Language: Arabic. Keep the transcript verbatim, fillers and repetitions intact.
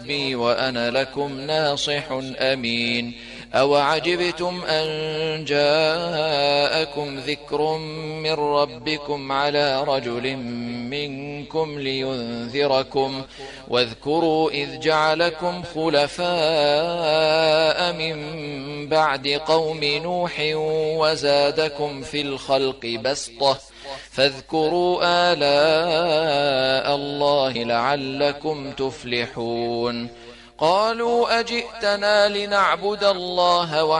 ربي وأنا لكم ناصح أمين. أوعجبتم أن جاءكم ذكر من ربكم على رجل منكم لينذركم واذكروا إذ جعلكم خلفاء من بعد قوم نوح وزادكم في الخلق بسطة فاذكروا آلاء الله لعلكم تفلحون. قالوا أجئتنا لنعبد الله